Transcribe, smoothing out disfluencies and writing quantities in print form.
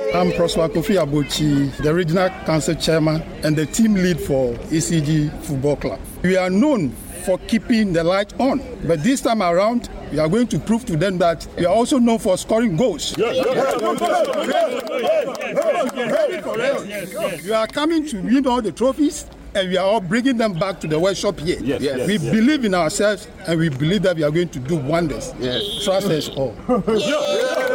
I'm Prosper Kofi Abochi, the Regional Council Chairman and the team lead for ECG Football Club. We are known for keeping the light on, but this time around, we are going to prove to them that we are also known for scoring goals. We are coming to win all the trophies, and we are all bringing them back to the workshop here. We believe in ourselves, and we believe that we are going to do wonders. Trust us all.